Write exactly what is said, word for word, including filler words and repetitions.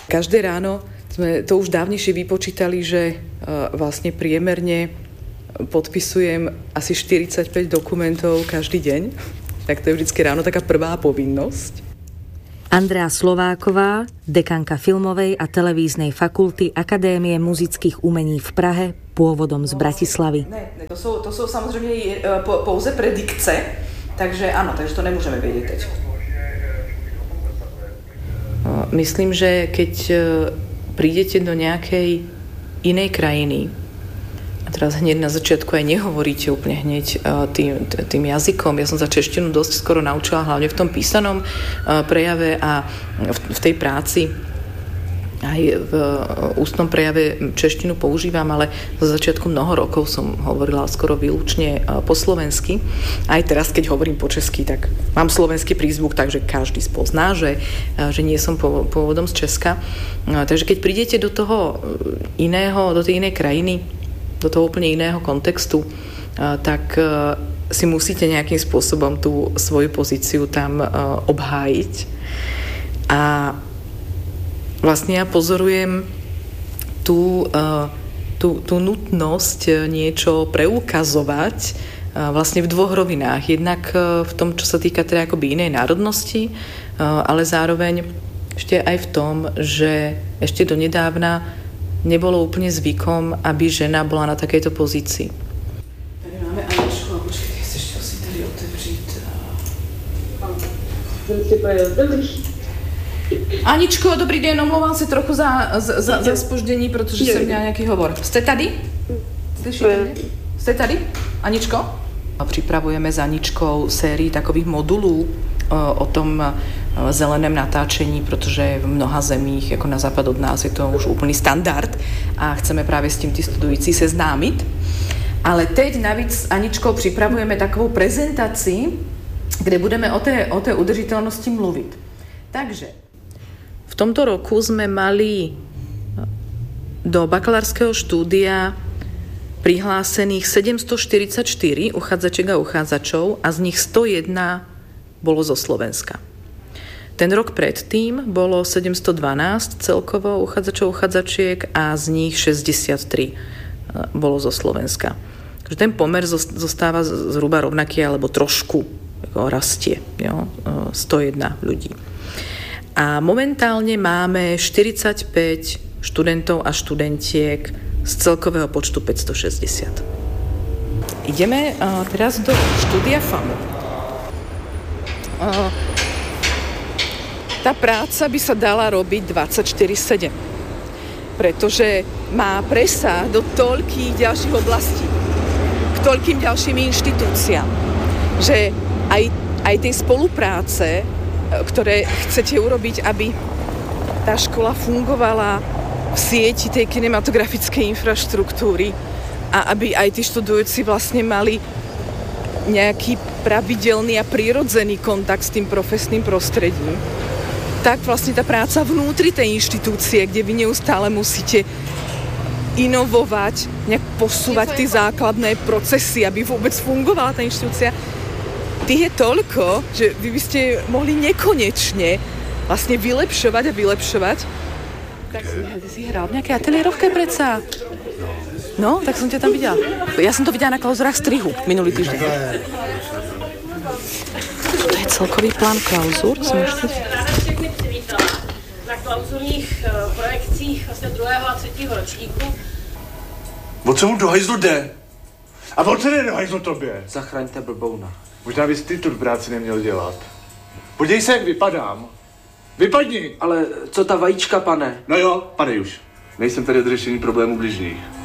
Každé ráno sme to už dávnejšie vypočítali, že vlastne priemerne podpisujem asi štyridsaťpäť dokumentov každý deň. Tak to je vždycky ráno taká prvá povinnosť. Andrea Slováková, dekanka filmovej a televíznej fakulty Akadémie muzických umení v Prahe, pôvodom z Bratislavy. Ne, ne, to, sú, to sú samozrejme pouze predikce, takže áno, takže to nemôžeme vedieť teď. Myslím, že keď prídete do nejakej inej krajiny, a teraz hneď na začiatku aj nehovoríte úplne hneď tým, tým jazykom. Ja som sa češtinu dosť skoro naučila, hlavne v tom písanom prejave a v, v tej práci. Aj v ústnom prejave češtinu používam, ale za začiatku mnoho rokov som hovorila skoro výlučne po slovensky. Aj teraz, keď hovorím po česky, tak mám slovenský prízvuk, takže každý spozná, že, že nie som pôvodom z Česka. Takže keď prídete do toho iného, do tej inej krajiny, do toho úplne iného kontextu, tak si musíte nejakým spôsobom tú svoju pozíciu tam obhájiť. A vlastne ja pozorujem tú, tú, tú nutnosť niečo preukazovať vlastne v dvoch rovinách. Jednak v tom, čo sa týka teda akoby inej národnosti, ale zároveň ešte aj v tom, že ešte donedávna nebolo úplne zvykom, aby žena bola na takejto pozícii. Tady máme Aničku a počkejte, chceš to si tady otevřít. Aničko, dobrý den, omlouvám se trochu za, za, za spoždění, protože jsem měla nějaký hovor. Jste tady? Slyšíte mě? Jste tady? Aničko? Připravujeme s Aničkou sérii takových modulů o tom zeleném natáčení, protože v mnoha zemích, jako na západ od nás, je to už úplný standard a chceme právě s tím ty studující seznámit. Ale teď navíc s Aničkou připravujeme takovou prezentaci, kde budeme o té, o té udržitelnosti mluvit. Takže v tomto roku sme mali do bakalárskeho štúdia prihlásených sedemstoštyridsaťštyri uchádzačiek a uchádzačov a z nich sto jeden bolo zo Slovenska. Ten rok predtým bolo sedemstodvanásť celkovo uchádzačov uchádzačiek a z nich šesťdesiattri bolo zo Slovenska. Takže ten pomer zostáva zhruba rovnaký alebo trošku rastie, jo, sto jeden ľudí. A momentálne máme štyridsaťpäť študentov a študentiek z celkového počtu päťstošesťdesiat. Ideme uh, teraz do štúdia FAMU. Uh, tá práca by sa dala robiť dvadsaťštyri sedem, pretože má presah do toľkých ďalších oblastí, k toľkým ďalším inštitúciám, že aj, aj tej spolupráce, ktoré chcete urobiť, aby tá škola fungovala v sieti tej kinematografickej infraštruktúry a aby aj tí študujúci vlastne mali nejaký pravidelný a prirodzený kontakt s tým profesným prostredím, tak vlastne tá práca vnútri tej inštitúcie, kde vy neustále musíte inovovať, nejak posúvať tie základné procesy, aby vôbec fungovala tá inštitúcia, tých je toľko, že vy by ste mohli nekonečne vlastne vylepšovať a vylepšovať. Tak ty si hral v nejakej ateliérovke predsa? No, tak som ťa tam videla. Ja som to videla na klauzurách strihu minulý týždeň. To je celkový plán klauzur? Na klauzurních projekcích vlastně druhého a třetího ročníku. O co mu do hajzlu jde? A o co jde do hajzlu tobě? Zachraňte blbouna. Možná bys ty tu práci neměl dělat. Podívej se, jak vypadám. Vypadni! Ale co ta vajíčka, pane? No jo, padej už. Nejsem tady od řešení problémů bližních.